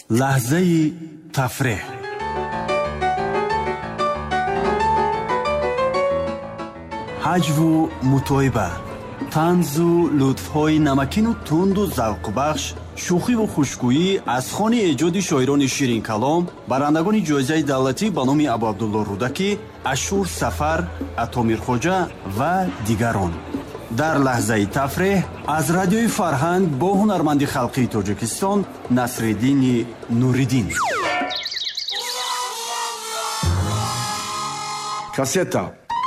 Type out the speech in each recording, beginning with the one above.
лаҳзаи тафреҳ. ҳаҷву мутоиба, танзу лутфҳои намакину тунду завқбахш, шӯхиву хушгӯӣ аз хони эҷоди шоирони ширинкалом, барандагони ҷоизаи давлатӣ ба номи Абу Абдулло Рудакӣ, Ашур Сафар, Атомирхоҷа ва дигарон. дар лаҳзаи тафреҳ аз радиои Фарҳанг бо ҳунарманди халқии Тоҷикистон Насриддини Нуриддин. Кассета.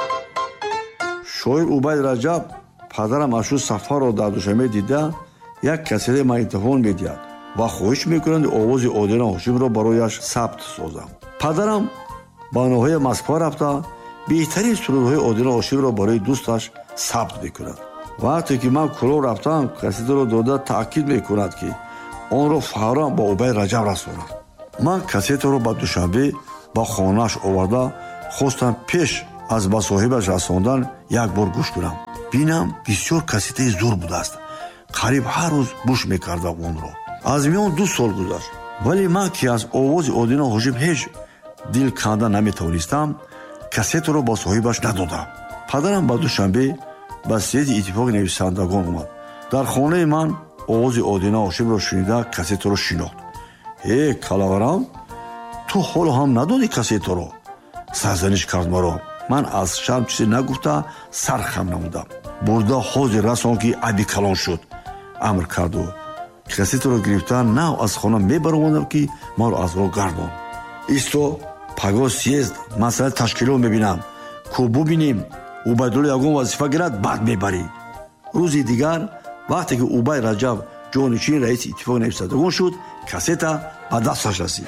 шоир Убайд Раҷаб падарам Ашур Сафарро дар Душанбе дида як кассета магнитофон медиҳад ва хоҳиш мекунанд овози Одина Ҳошимро барояш сабт созам. Падарам ба ноҳияи Москва рафта беҳтарин сурудҳои Одина Ҳошимро барои дӯсташ сабт мекунад. вақте ки ман кӯлон рафтам, кассетаро дода таъкид мекунад ки онро фавран ба Убайд Раҷаб расонам. ман кассетаро ба Душанбе ба хонааш оварда хостам пеш аз ба соҳибаш расондан як бор гӯш кунам. бинам бисёр кассетаи зур будааст. қариб ҳар рӯз гӯш мекардам онро. аз миён 2 сол гузашт, вале ман ки аз овози Одина Ҳошим ҳеҷ дил кандан наметавонистам, кассетаро ба соҳибаш надодам. падарам ба Душанбе ба съезди иттифоқи нависандагон омад. дар хонаи ман овози Одина Ҳошимро шунида кассетаро шинохт. калаварам, ту ҳоло ҳам надодӣ кассетаро? сарзаниш кард маро. ман аз шарм чизе нагуфта сар хам намудам. бурда ҳозир расон ки аби калон шуд, амр карду кассетаро гирифта нав аз хона мебаромадам ки маро аз роҳ гардон. исто паго съезд масъалаи ташкилот мебинам, ку бубинем Убайдулло ягон вазифа гирад, баъд мебарӣ. рӯзи дигар вақте ки Убайд Раҷаб ҷонишини раиси иттифоқи нависандагон шуд, кассета ба дасташ расид.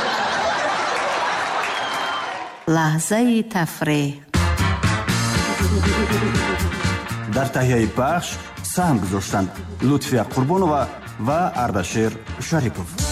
лаҳзаи тафреҳ. дар таҳияи пахш саҳм гузоштанд Лутфия Қурбонова ва Ардашер Шарипов.